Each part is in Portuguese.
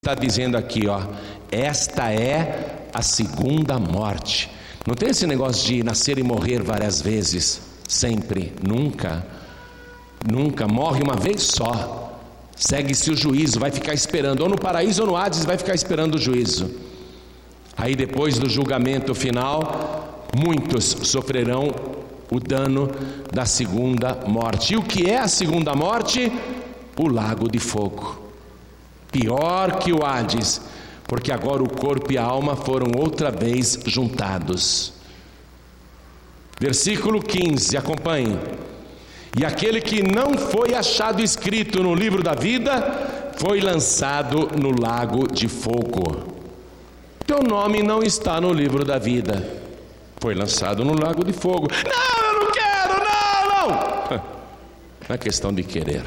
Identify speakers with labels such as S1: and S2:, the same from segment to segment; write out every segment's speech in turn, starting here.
S1: está dizendo aqui, ó, esta é a segunda morte. Não tem esse negócio de nascer e morrer várias vezes, sempre, nunca, morre uma vez só, segue-se o juízo, vai ficar esperando, ou no paraíso ou no Hades, vai ficar esperando o juízo. Aí depois do julgamento final, muitos sofrerão o dano da segunda morte. E o que é a segunda morte? O lago de fogo. Pior que o Hades, porque agora o corpo e a alma foram outra vez juntados. Versículo 15, acompanhe. E aquele que não foi achado escrito no livro da vida, foi lançado no lago de fogo. Teu nome não está no livro da vida, foi lançado no lago de fogo. Não, eu não quero, não. Não é questão de querer,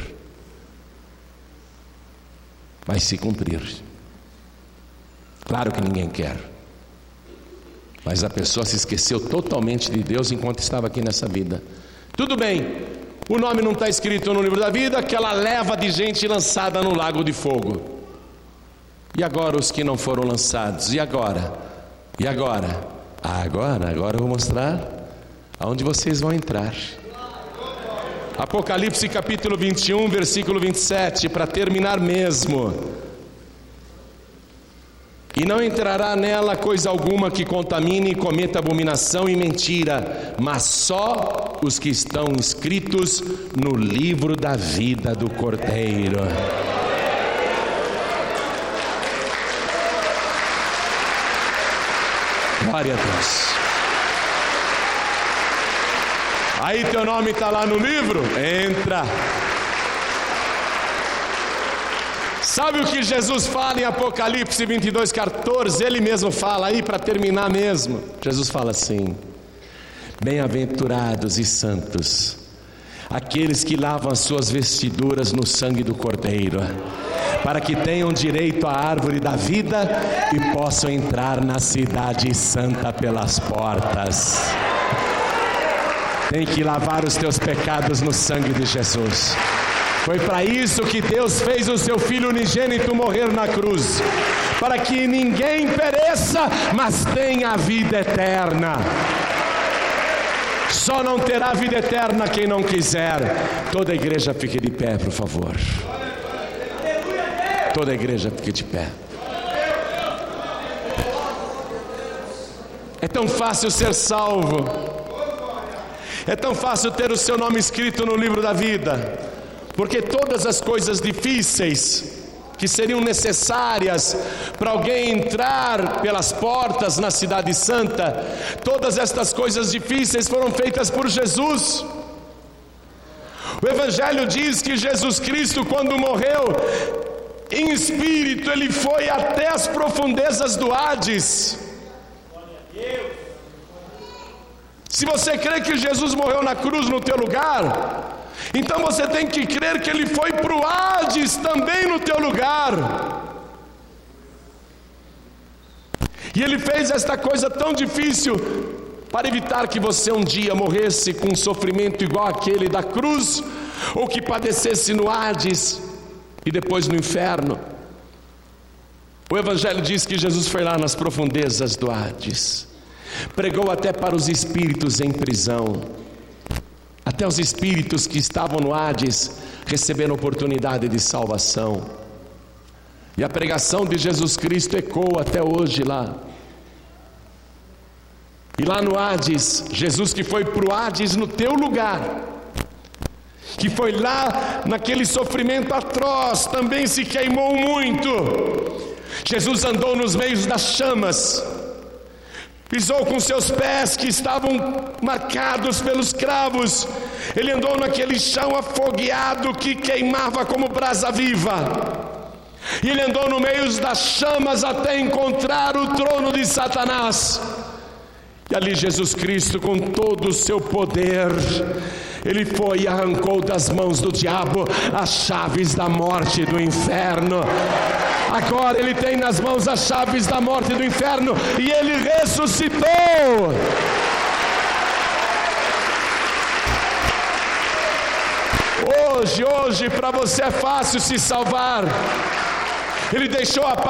S1: vai se cumprir. Claro que ninguém quer, mas a pessoa se esqueceu totalmente de Deus enquanto estava aqui nessa vida. Tudo bem, o nome não está escrito no livro da vida, aquela leva de gente lançada no lago de fogo. E agora os que não foram lançados? E agora? Agora eu vou mostrar aonde vocês vão entrar. Apocalipse capítulo 21, versículo 27, para terminar mesmo. E não entrará nela coisa alguma que contamine, cometa abominação e mentira, mas só os que estão inscritos no livro da vida do Cordeiro. Glória a Deus. Aí teu nome está lá no livro? Entra. Sabe o que Jesus fala em Apocalipse 22:14? Ele mesmo fala aí, para terminar mesmo. Jesus fala assim: bem-aventurados e santos aqueles que lavam as suas vestiduras no sangue do Cordeiro, para que tenham direito à árvore da vida e possam entrar na cidade santa pelas portas. Tem que lavar os teus pecados no sangue de Jesus. Foi para isso que Deus fez o seu Filho unigênito morrer na cruz, para que ninguém pereça, mas tenha a vida eterna. Só não terá vida eterna quem não quiser. Toda a igreja fique de pé, por favor. Toda a igreja fique de pé. É tão fácil ser salvo, é tão fácil ter o seu nome escrito no livro da vida, porque todas as coisas difíceis que seriam necessárias para alguém entrar pelas portas na cidade santa, todas estas coisas difíceis foram feitas por Jesus. O Evangelho diz que Jesus Cristo, quando morreu em espírito, ele foi até as profundezas do Hades. Se você crê que Jesus morreu na cruz no teu lugar, então você tem que crer que ele foi para o Hades também no teu lugar. E ele fez esta coisa tão difícil para evitar que você um dia morresse com um sofrimento igual aquele da cruz, ou que padecesse no Hades e depois no inferno. O Evangelho diz que Jesus foi lá nas profundezas do Hades, pregou até para os espíritos em prisão. Até os espíritos que estavam no Hades receberam oportunidade de salvação. E a pregação de Jesus Cristo ecoa até hoje lá. E lá no Hades, Jesus que foi para o Hades no teu lugar, que foi lá naquele sofrimento atroz, também se queimou muito. Jesus andou nos meios das chamas, pisou com seus pés que estavam marcados pelos cravos. Ele andou naquele chão afogueado que queimava como brasa viva. E ele andou no meio das chamas até encontrar o trono de Satanás. E ali Jesus Cristo, com todo o seu poder, ele foi e arrancou das mãos do diabo as chaves da morte e do inferno. Agora ele tem nas mãos as chaves da morte e do inferno, e ele ressuscitou. Hoje para você é fácil se salvar. Ele deixou a